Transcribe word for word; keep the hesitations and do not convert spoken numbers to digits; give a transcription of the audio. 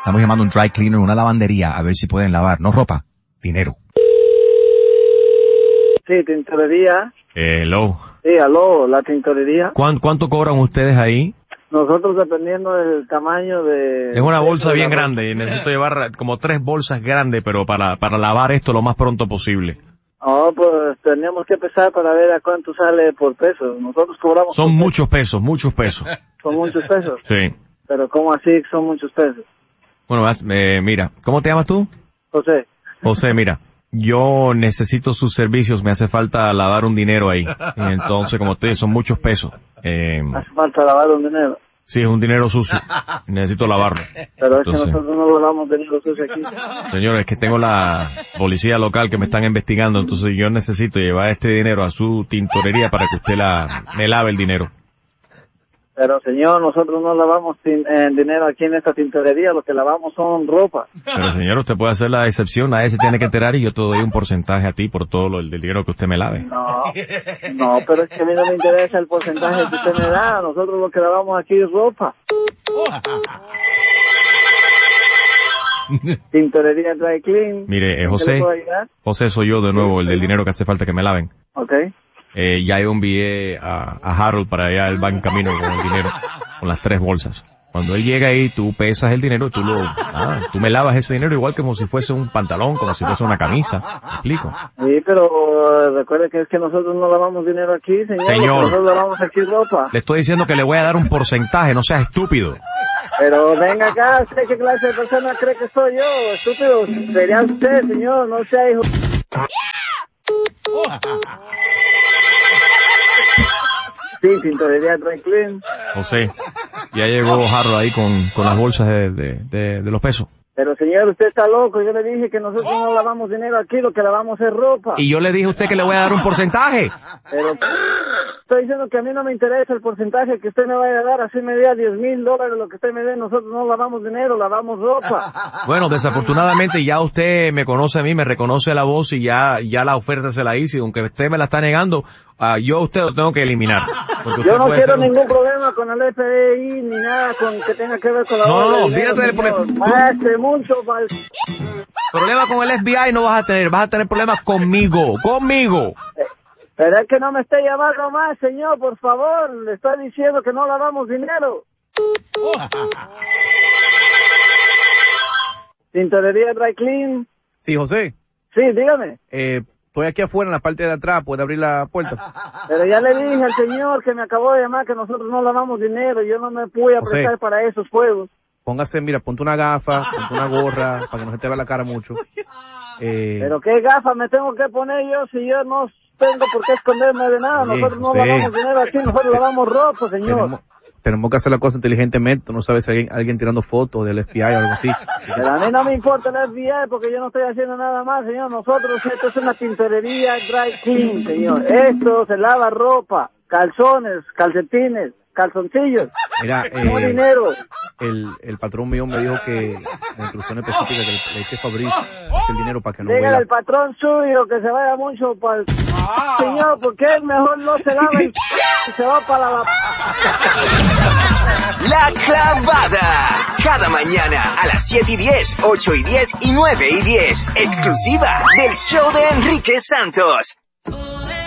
Estamos llamando a un dry cleaner, una lavandería, a ver si pueden lavar, no ropa, dinero. Sí, tintorería. Hello. Sí, aló, la tintorería. ¿Cuánto, ¿Cuánto cobran ustedes ahí? Nosotros dependiendo del tamaño de... Es una bolsa de bien la grande y necesito llevar como tres bolsas grandes, pero para, para lavar esto lo más pronto posible. Oh, pues tenemos que empezar para ver a cuánto sale por peso. Nosotros cobramos... Son muchos pesos, muchos pesos. Son muchos pesos. Sí. Pero ¿cómo así son muchos pesos? Bueno, vas, eh, mira, ¿cómo te llamas tú? José. José, mira, yo necesito sus servicios, me hace falta lavar un dinero ahí. Y entonces, como te digo, son muchos pesos. Eh, Hace falta lavar un dinero. sí, es un dinero sucio. Necesito lavarlo. Pero Entonces, es que nosotros no lavamos dinero sucio aquí. señores, es que tengo la policía local que me están investigando, entonces yo necesito llevar este dinero a su tintorería para que usted la, me lave el dinero. Pero señor, nosotros no lavamos tin, eh, dinero aquí en esta tintorería, lo que lavamos son ropa. Pero señor, usted puede hacer la excepción, nadie se tiene que enterar y yo te doy un porcentaje a ti por todo lo, el del dinero que usted me lave. No, no, pero es que a mí no me interesa el porcentaje que usted me da, nosotros lo que lavamos aquí es ropa. Tintorería Dry Clean. Mire, eh, ¿En José, qué le puedo ayudar? José soy yo de nuevo, el del dinero que hace falta que me laven. Okay. Eh, ya yo envié a, a Harold para allá, él va en camino con el dinero, con las tres bolsas. Cuando él llega ahí, tú pesas el dinero y tú lo, ah, tú me lavas ese dinero igual como si fuese un pantalón, como si fuese una camisa. ¿Me explico? Sí, pero uh, recuerde que es que nosotros no lavamos dinero aquí, señor. Señor. Nosotros lavamos aquí ropa. Le estoy diciendo que le voy a dar un porcentaje, no seas estúpido. Pero venga acá, ¿usted qué clase de persona cree que soy yo? Estúpido, sería usted, señor, no sea hijo... Sí, tintorería Dry Clean. José, ya llegó Harold ahí con, con las bolsas de, de, de, de los pesos. Pero señor, usted está loco, yo le dije que nosotros no lavamos dinero aquí, lo que lavamos es ropa. Y yo le dije a usted que le voy a dar un porcentaje. Pero estoy diciendo que a mí no me interesa el porcentaje que usted me vaya a dar, así me dé diez mil dólares lo que usted me dé, nosotros no lavamos dinero, lavamos ropa. Bueno, desafortunadamente ya usted me conoce a mí, me reconoce la voz y ya ya la oferta se la hice, aunque usted me la está negando, uh, yo a usted lo tengo que eliminar. Yo no quiero ningún un... problema con el F B I ni nada con que tenga que ver con la... No, no, no, olvídate del problema. mucho mal... Problema con el F B I no vas a tener, vas a tener problemas conmigo, conmigo. Eh, pero es que no me esté llamando más, señor, por favor, le estoy diciendo que no lavamos dinero. Tintorería Dry Clean. Sí, José. Sí, dígame. Eh, estoy aquí afuera en la parte de atrás, ¿puede abrir la puerta? Pero ya le dije al señor que me acabó de llamar que nosotros no lavamos dinero, yo no me pude prestar para esos juegos. Póngase, mira, ponte una gafa, ponte una gorra, para que no se te vea la cara mucho. Eh... Pero qué gafas me tengo que poner yo si yo no tengo por qué esconderme de nada. Oye, nosotros no José. lavamos dinero aquí, nosotros lavamos ropa, señor. Tenemos, tenemos que hacer la cosa inteligentemente, no sabes si alguien, alguien tirando fotos del F B I o algo así. Pero a mí no me importa el F B I porque yo no estoy haciendo nada más, señor. Nosotros, esto es una tintorería Dry Clean, señor. Esto se lava ropa, calzones, calcetines, calzoncillos. Mira, no eh, dinero. El, el patrón mío me dijo que la instrucción específica que le eche Fabriz es el dinero para que no Dígale huela. al patrón suyo que se vaya mucho para el... Ah. Señor, porque él mejor no se lava y se va para la... La Clavada. Cada mañana a las siete y diez, ocho y diez y nueve y diez. Exclusiva del show de Enrique Santos.